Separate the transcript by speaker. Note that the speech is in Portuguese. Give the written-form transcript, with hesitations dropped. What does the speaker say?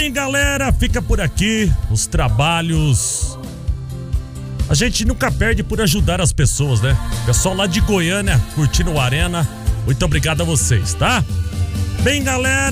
Speaker 1: Bem, galera, fica por aqui os trabalhos. A gente nunca perde por ajudar as pessoas, né? Pessoal lá de Goiânia curtindo o Arena. Muito obrigado a vocês, tá? Bem, galera.